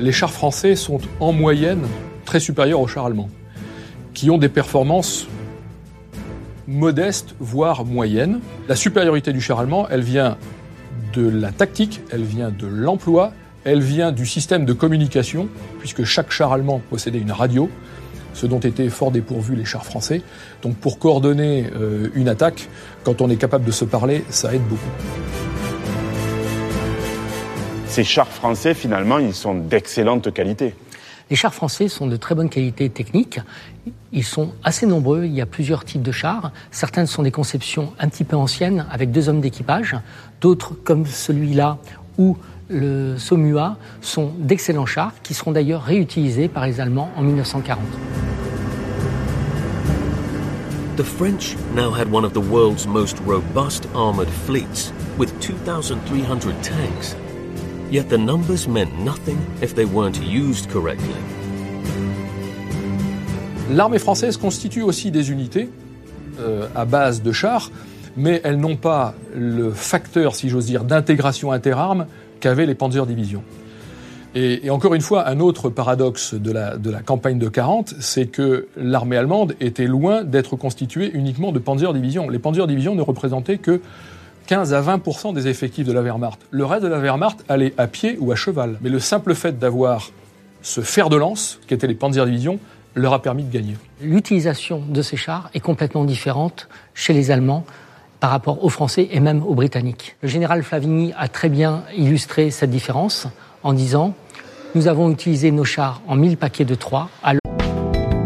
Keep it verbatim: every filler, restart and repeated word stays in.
les chars français sont en moyenne très supérieurs aux chars allemands, qui ont des performances modestes, voire moyennes. La supériorité du char allemand, elle vient de la tactique, elle vient de l'emploi, elle vient du système de communication, puisque chaque char allemand possédait une radio, ce dont étaient fort dépourvus les chars français. Donc pour coordonner euh, une attaque, quand on est capable de se parler, ça aide beaucoup. Ces chars français, finalement, ils sont d'excellente qualité. Les chars français sont de très bonne qualité technique. Ils sont assez nombreux, il y a plusieurs types de chars. Certaines sont des conceptions un petit peu anciennes, avec deux hommes d'équipage. D'autres, comme celui-là, ou le Somua, sont d'excellents chars, qui seront d'ailleurs réutilisés par les Allemands en mille neuf cent quarante. The French now had one of the world's most robust armored fleets, with two thousand three hundred tanks. Yet the numbers meant nothing if they weren't used correctly. L'armée française constitue aussi des unités euh, à base de chars, mais elles n'ont pas le facteur, si j'ose dire, d'intégration interarmes qu'avaient les Panzerdivisions. Et, et encore une fois, un autre paradoxe de la, de la campagne de quarante, c'est que l'armée allemande était loin d'être constituée uniquement de Panzerdivisions. Les Panzerdivisions ne représentaient que quinze à vingt pour cent des effectifs de la Wehrmacht. Le reste de la Wehrmacht allait à pied ou à cheval. Mais le simple fait d'avoir ce fer de lance, qu'étaient les Panzerdivisions, leur a permis de gagner. L'utilisation de ces chars est complètement différente chez les Allemands par rapport aux Français et même aux Britanniques. Le général Flavigny a très bien illustré cette différence en disant « Nous avons utilisé nos chars en mille paquets de trois,